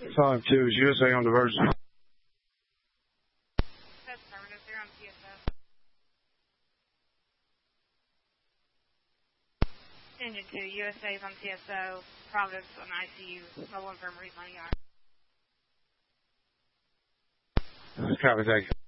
5-2 is USA on diversion. That's affirmative. They're on TSO. Engine 2, USA is on TSO. Providence on ICU. Mobile infirmaries on ER. Copy, thank you.